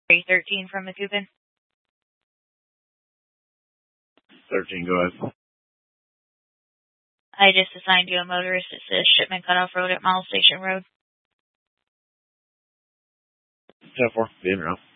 13 from McCoupin. 13, go ahead. I just assigned you a motorist. It says shipment cut off road at Mile Station Road. 10-4, be in route.